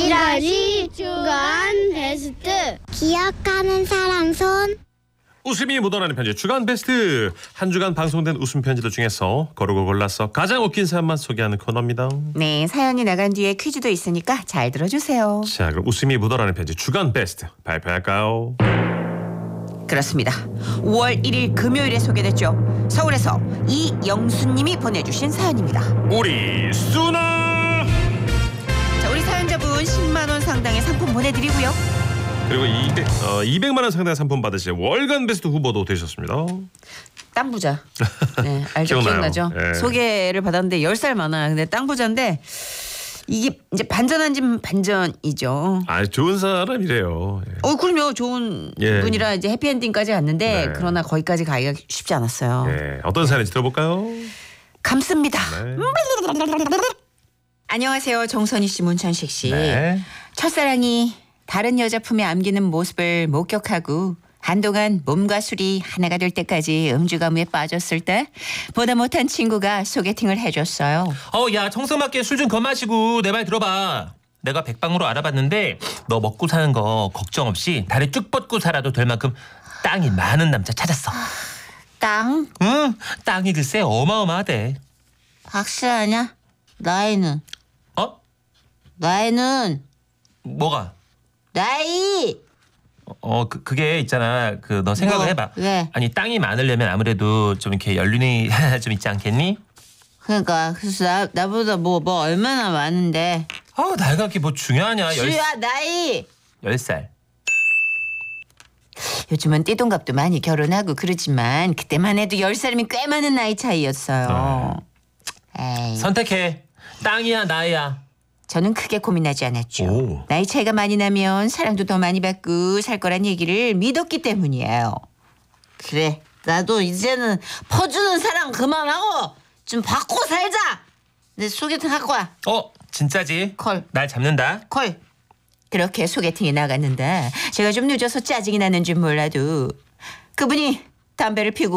지라시 주간 베스트. 기억하는 사람 손. 웃음이 묻어나는 편지 주간 베스트. 한 주간 방송된 웃음 편지들 중에서 고르고 골라서 가장 웃긴 사연만 소개하는 코너입니다. 네, 사연이 나간 뒤에 퀴즈도 있으니까 잘 들어주세요. 자, 그럼 웃음이 묻어나는 편지 주간 베스트 발표할까요? 그렇습니다. 5월 1일 금요일에 소개됐죠. 서울에서 이영수님이 보내주신 사연입니다. 우리 수나. 자, 우리 사연자분 10만 원 상당의 상품 보내드리고요. 그리고 200만 원 상당의 상품 받으실 월간 베스트 후보도 되셨습니다. 땅 부자. 네, 알죠? 기억나요. 기억나죠? 예. 소개를 받았는데 10살 많아. 근데 땅 부자인데 이게 이제 반전한 집 반전이죠. 아, 좋은 사람이래요. 예. 그럼요. 좋은 예. 분이라 이제 해피엔딩까지 갔는데 네. 그러나 거기까지 가기가 쉽지 않았어요. 예, 어떤 사연인지 들어볼까요? 감습니다. 네. 안녕하세요. 정선희 씨, 문천식 씨. 네. 첫사랑이 다른 여자 품에 안기는 모습을 목격하고 한동안 몸과 술이 하나가 될 때까지 음주가무에 빠졌을 때 보다 못한 친구가 소개팅을 해줬어요. 야, 청승맞게 술 좀 그만 마시고 내 말 들어봐. 내가 백방으로 알아봤는데 너 먹고 사는 거 걱정 없이 다리 쭉 뻗고 살아도 될 만큼 땅이 많은 남자 찾았어. 땅? 응, 땅이 글쎄 어마어마하대. 확실하냐? 나이는? 어? 나이는? 뭐가? 나이! 그게 있잖아. 너 생각을 뭐? 해봐. 왜? 아니, 땅이 많으려면 아무래도 좀 이렇게 연륜이 좀 있지 않겠니? 그러니까 그래서 나보다 뭐 얼마나 많은데. 나이가 그게 뭐 중요하냐. 주야 나이! 10살. 요즘은 띠동갑도 많이 결혼하고 그러지만 그때만 해도 10살이면 꽤 많은 나이 차이였어요. 에이. 선택해. 땅이야, 나이야. 저는 크게 고민하지 않았죠. 오. 나이 차이가 많이 나면 사랑도 더 많이 받고 살 거란 얘기를 믿었기 때문이에요. 그래, 나도 이제는 퍼주는 사랑 그만하고 좀 받고 살자. 내 소개팅 할 거야. 진짜지? 콜. 날 잡는다. 콜. 그렇게 소개팅이 나갔는데 제가 좀 늦어서 짜증이 나는 줄 몰라도 그분이 담배를 피우고